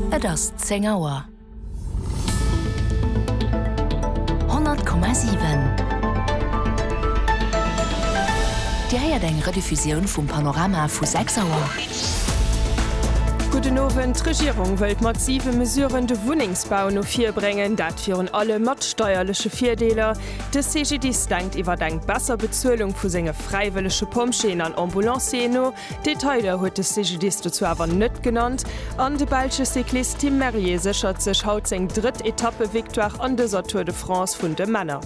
Et ass 10 Auer. 100,7. Di heiert eng Rediffusioun vum Panorama vu 6 Auer. Guten Abend, die Regierung will massive Mesuren de Wohnungsbau no vier bringen, dat führen alle mat steuerliche Vierdeler. De CGDs denkt iwwer denkt besser Bezahlung vu senge freiwillige Pomschen an Ambulanceno. Detailer huet de CGDs dazu aber net genannt. An de Belgische Cyclist Tim Merlier sichert sich haut seg dritt Etappe Victoire an der Tour de France vun de Männer.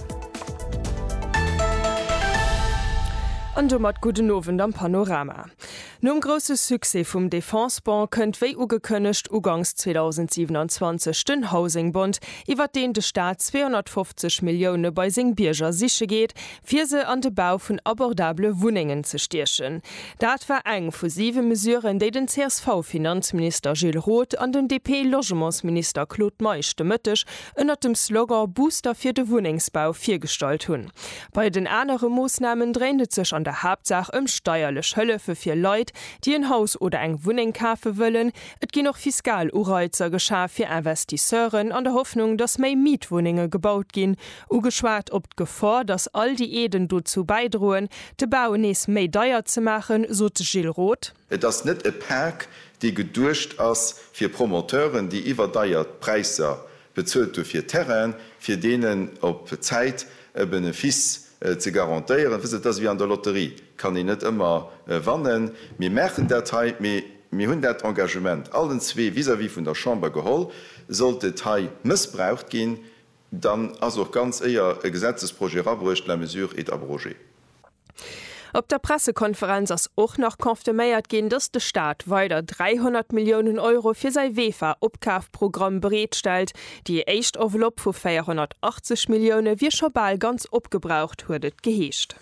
Und mat guten Abend am Panorama. Nom grosse Suse vum Defensbank kënnt wéi ugekënnecht ugangs 2027 den Housingbund, iwwer den de Staat 250 Millioune bei seng Bierger siche geht, fir se an de Bau vun abordable Wuningen ze stierchen. Dat war eng fusive Mesuren, déi den CSV-Finanzminister Gilles Roth an den DP-Logementsminister Claude Meischte Mëttech ënner dem Slogan Booster fir de Wuningsbau firstalt hunn. Bei den anere Moosnamen dreht sech an der Hauptsach steuerlech Hëllefe fir Leiit, die ein Haus oder eng Wuning kafe wollen. Et gi noch Fiskalureizer geschah fir Investisseuren an der Hoffnung, dass méi Mietwohninge gebaut gin, ugeschwart op d' Gefahr, dass all die Eden dazu beidrohen, de Bau nees méi deier zu machen, so Gilles Roth. Das net e Perk, die gedurcht ass fir Promoteuren, die iwwer deiert Preiser bezölt fir Terrain, fir denen op Zeit Benefiz zu garantieren, das wie an der Lotterie kann ich nicht immer wannen. Wir merken Datei mir hun dat Engagement allen zwei vis-à-vis von der Chambre geholt, sollte Detail missbraucht gehen, dann also ganz eher ein Gesetzesprojekt abrucht la mesure et abrogé. Op der Pressekonferenz ass och noch konfirméiert gin, dats de Staat weiter 300 Millionen Euro fir sei WEFA-Opkafprogramm bereetstellt, die echt Enveloppe vu 480 Millionen wie schobal ganz opgebraucht huet geheescht.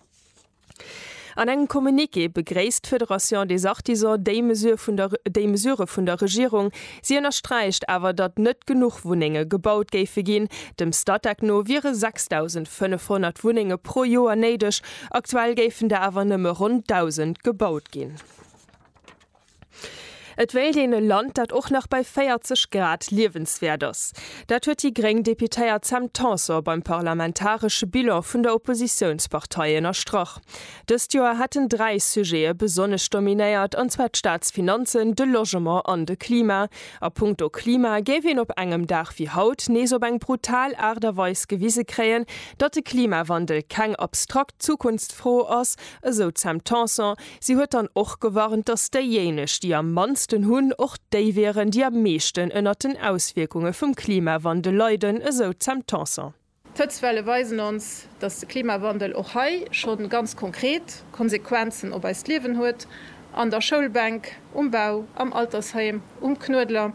An eng Kommuniqué begréist Föderation des Artisans déi Mesure vun der Regierung. Sie ënnerstreicht awer, dat net genug Wuninge gebaut géife ginn. Dem Stadtag no wiere 6.500 Wuninge pro Joer neidech. Aktuell géifen der awer nëmme rund 1000 gebaut ginn. Et wählt in ein Land, dat auch noch bei 40 Grad liewenswert ist. Dat huet die Greng Deputéier Sam Tansor beim parlamentarische Bilan vun der Oppositionsparteien erstroch. Dëst Joer hatten 3 Sujets besonnech dominéiert, an zwar Staatsfinanzen, de Logement an de Klima. A puncto Klima géif ihn op engem Dach wie Haut nees op eng brutal aarderweis Gewiese kräen, dat de Klimawandel keng abstrakt zukunftsfroh ass, so Sam Tansor. Sie huet dann och gewarnt, dass derjenech, die am mansten hunn och déi wären, die am meeschten ënner den Auswirkungen vum Klimawandel leiden, so Sam Tansor. Tëtzwelle weisen uns, dass der Klimawandel auch hei schon ganz konkret Konsequenzen op eis Leben huet, an der Schulbank, Umbau, am Altersheim, Knödler,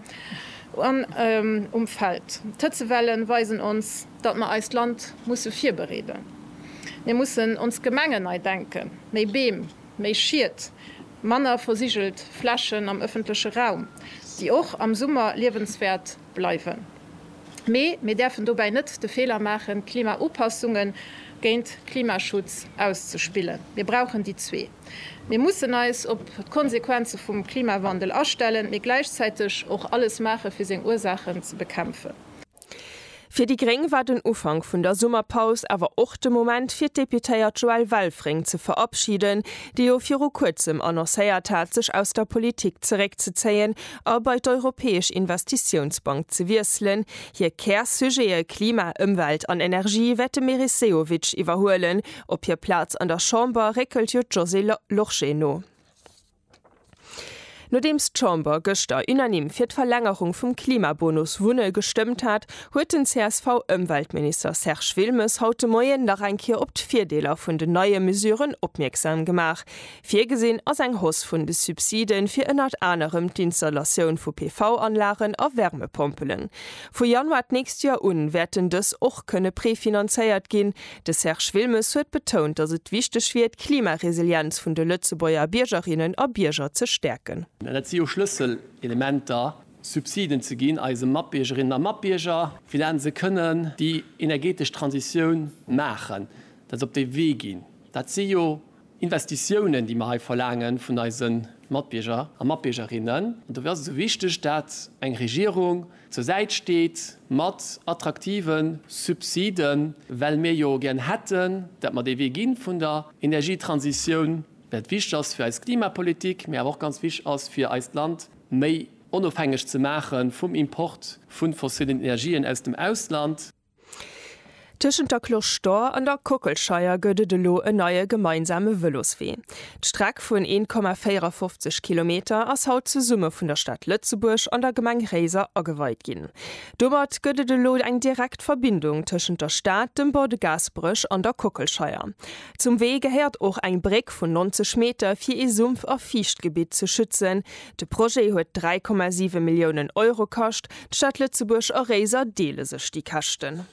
an Umfeld. Tëtzewellen weisen uns, dat man als Land muss vier bereden. Wir müssen uns Gemengen neu denken, méi Beem, méi schiert, Manner versiegelt Flaschen am öffentlichen Raum, die auch am Sommer lebenswert bleiben. Wir dürfen dabei nicht den Fehler machen, Klimaanpassungen gegen Klimaschutz auszuspielen. Wir brauchen die zwei. Wir müssen uns auf Konsequenzen vom Klimawandel ausstellen, und gleichzeitig auch alles machen, für seine Ursachen zu bekämpfen. Für die Greng war den Ufang vun der Sommerpaus aber auch der Moment fir Deputéiert Joël Walfring zu verabschieden, die auf ihre kurzem annoncéiert hat, sich aus der Politik zurückzuziehen, aber bei der Europäischen Investitionsbank zu wirselen. Hier Kehrsujet Klima, Umwelt an Energie wette Merisejovic überholen, ob ihr Platz an der Chambre rekelt José Locheno. Nachdem die Chamber gestern unanim für die Verlängerung vom Klimabonus Wunne gestimmt hat, hat den CSV-Umweltminister Serge Wilmes heute Morgen nach ein Kehr op die Vierdeler von den neuen Mesuren aufmerksam gemacht. Vorgesehen als ein Haus von den Subsidien für unter anderem die Installation von PV-Anlagen auf Wärmepumpen. Von Januar nächstes Jahr werden das auch präfinanziert gehen. Der Serge Wilmes hat betont, dass es wichtig wird, Klimaresilienz von den Lützebäuer Biergerinnen und Bierger zu stärken. Schlüsselelementer Subsidien zu gehen als Mappbiergerinnen und Mappbierger, wie sie können die energetische Transition machen, das auf den Weg gehen. Das sind ja Investitionen, die wir verlangen von unseren Matbierger a Matbiergerinnen. Und da wäre es so wichtig, dass eine Regierung zur Seite steht, mit attraktiven Subsidien, weil wir ja gerne hätten, dass wir den Weg gehen von der Energietransition, das wichtig ist für als Klimapolitik, aber auch ganz wichtig ist für als Land, mehr unabhängig zu machen vom Import von fossilen Energien aus dem Ausland. Tischen der Klostor an der Kuckelscheier gëtt de lo e neue gemeinsame Veloswee. D'Streck vun 1,54 Kilometer ass haut ze Summe vun der Stadt Lützeburg an der Gemeng Reiser aweit ginn. Dommert gëtt de lo eng direkt Verbindung tschen der Stadt, dem Bordegasbrüch an der Kuckelscheier. Zum Wee gehäert och eng Breck vun 90 Meter fir e Sumpf a Fichtgebiet ze schützen. De Projekt huet 3,7 Millionen Euro kascht, d'Stadt Lützeburg a Reiser deele sech die Kachten.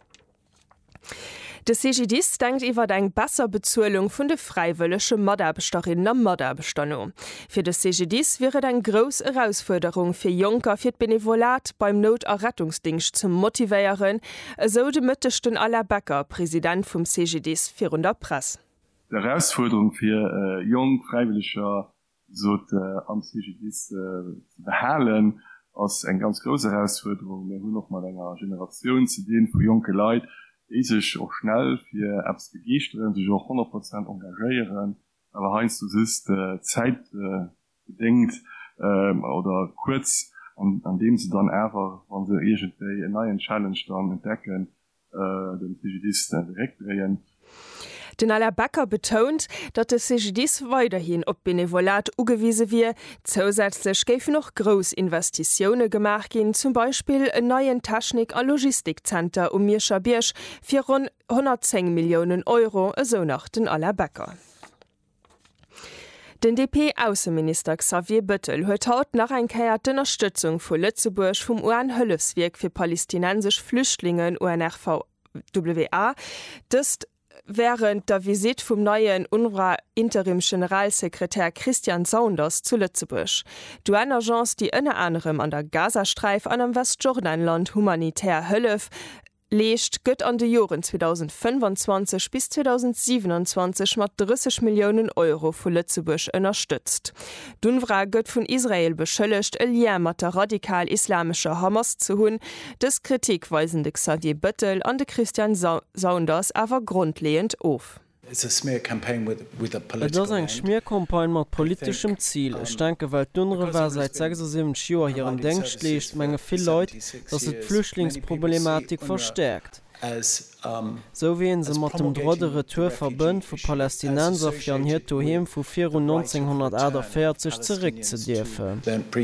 De CGDs denkt iwwer eng besser Bezuelung vun de freiwëllesche Modderbesterinnen am Modderbestanno. Fi de CGDs wäre eng gros Herausforderung fir Junker fir d Benevolat beim Not- a Rettungsdienst zu motivéieren, eso de Mëttechten aller Bäcker, Präsident vum CGDs fir der Press. Die Herausforderung fir jung freiwilliger am CGDs zu behalen ass eng ganz grosse Herausforderung hun noch mal enger Generation zu denen vu junge Leiit, sich auch schnell für Apps begeistern, sich auch 100% engagieren, aber heinz du ist Zeit bedingt oder kurz, an dem sie dann einfach, wenn sie irgendwie einen neuen Challenge dann entdecken, den CGDs direkt drehen. Den aller Bäcker betont, dat de CGDs weiterhin op Benevolat ugewiese wie, zusätzlich géif noch Großinvestitionen gemacht gin, zum Beispiel en neuen Technik- a Logistikcenter Mirscher Birch fir rund 110 Millionen Euro, eso nach den aller Bäcker. Den DP-Außenminister Xavier Bettel huet haut nach enkeiert d'Unterstützung vu Lützeburg vum UN-Hëllefswerk fir palästinensisch Flüchtlingen UNRWA, während der Visit vom neuen UNRWA-Interim-Generalsekretär Christian Saunders zu Lützeburg. Die UN-Agence, die unter anderem an der Gazastreif an dem Westjordanland humanitär Hëllef lecht, gëtt an de Joren 2025 bis 2027 mat 30 Millionen Euro vu Lützeburg unterstützt. D'UNRWA gëtt vun Israel beschëllecht, e Lien mat der radikal-islamischer Hamas zu hunn, des kritikweisende Xavier Bettel an de Christian Saunders awer grundlehend of. Et ass eng Schmierkompagne mat politischem Ziel. Ich denke, weil d'UNRWA seit 6 Joer hireieren Denkst lecht menge vill Leut, dats et Flüchtlingsproblematik verstärkt. So wieen se mat dem droddere Tour verbënnt vu Palästinenser fir an hir Toheem vu 1940 zerrik ze diefe.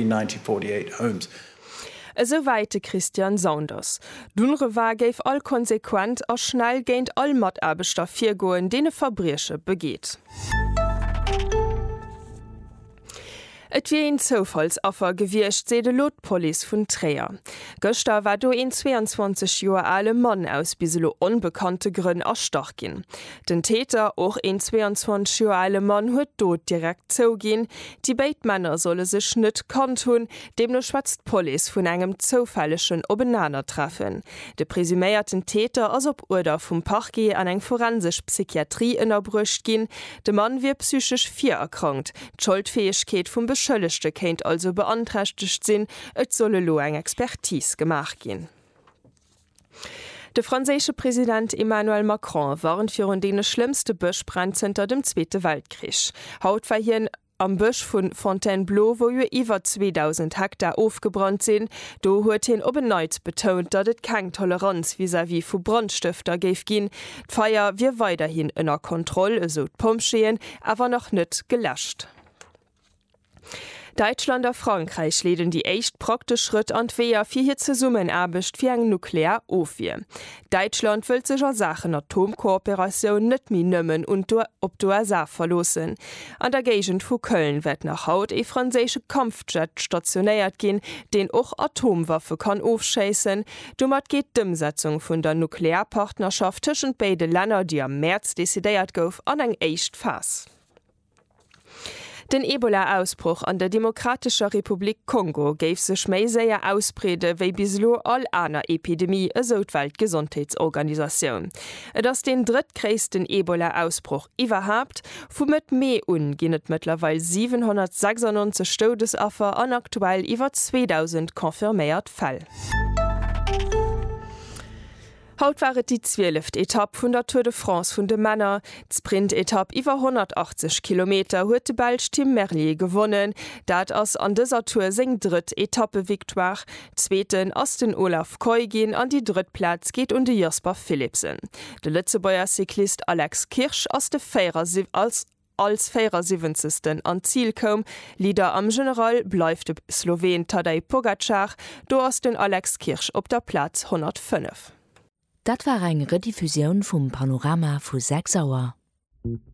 So weite Christian Saunders. d'UNRWA géif all konsequent a schnell géint all Matterbeter virgoen, dee Verbrieche begeht. Et wie en Zofallsaffer gewircht se de Lotpolice vun Träer. Göster war do en 22 Joer alle Mann aus biselo unbekannte Grünn erstach gin. Den Täter och en 22 Joer alle Mann huet dot direkt zougin. Die Beitmänner solle sech net kant hunn, dem no schwatzt Police vun engem zofälleschen Obenaner treffen. De presüméierten Täter ass op Urder vum Parquet an eng forensisch Psychiatrie ënnerbrucht gin. De Mann wie psychisch 4 erkrankt. D'Schuldfähigkeit vum Beschëllechte kenint also beanträchtigt sinn, et solle lo eng Expertise gemacht gin. Der französische Präsident Emmanuel Macron waren für den schlimmste Buschbrand hinter dem Zweiten Weltkrieg. Haut war hier am Busch von Fontainebleau, wo über 2000 Hektar aufgebrannt sind. Do huet hin obeneut betont, dass es keine Toleranz vis-à-vis von Brandstifter geben gin. Die Feier wird weiterhin unter Kontrolle, so die Pomscheen, aber noch nicht gelöscht. Deutschland und Frankreich leden die echt praktisch Schritt an Wehr fir hier ze summen erbecht fir eng nuklear ofwie. Deutschland will sich an Sachen Atomkooperation net mi nëmmen und op USA verlosen. An der Gegend vu Köln wird nach Haut e franzésche Kampfjet stationiert gin, den och Atomwaffe kann aufschießen. Dummer geht d'Umsetzung vun der Nuklearpartnerschaft tschen beide Länder, die am März desideiert gouf, an eng echt Fass. Den Ebola-Ausbruch an der Demokratischer Republik Kongo géif sech méi séier ausbrede wéi bislo all aner Epidemie eso d'Weltgesundheitsorganisationun. Et ass den drittkréisten Ebola-Ausbruch iwwerhabt, vumët méi ginnet mëtlerweil 796 Todesaffer an aktuell iwwer 2000 konfirméiert Fall. Haut waret die 12. Etapp vun der Tour de France vun de Männer. D'Sprint-Etapp iwwer 180 km huet de Belg Tim Merlier gewonnen. Dat ass an dëser Tour seng dritt Etappe-Viktoire. Zzweeten ass den Olaf Koigin an die Drittplatz geht de Jasper Philipsen. De Lützebauer Cyklist Alex Kirsch ass de als 74. an Ziel kom, Lieder am General bleif de Slowen Tadej Pogacar, do ass den Alex Kirsch op der Platz 105. Dat war eng Rediffusion vum Panorama vu 6 Auer.